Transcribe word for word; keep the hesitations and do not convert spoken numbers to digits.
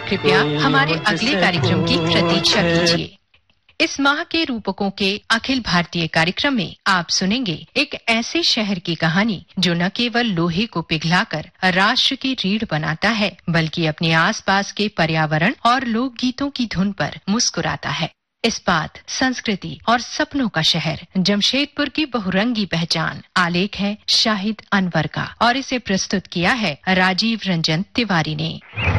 कृपया हमारे अगले कार्यक्रम की प्रतीक्षा कीजिए। इस माह के रूपकों के अखिल भारतीय कार्यक्रम में आप सुनेंगे एक ऐसे शहर की कहानी जो न केवल लोहे को पिघलाकर राष्ट्र की रीढ़ बनाता है, बल्कि अपने आसपास के पर्यावरण और लोकगीतों की धुन पर मुस्कुराता है। इस्पात, संस्कृति और सपनों का शहर जमशेदपुर की बहुरंगी पहचान आलेख है शाहिद अनवर का और इसे प्रस्तुत किया है राजीव रंजन तिवारी ने।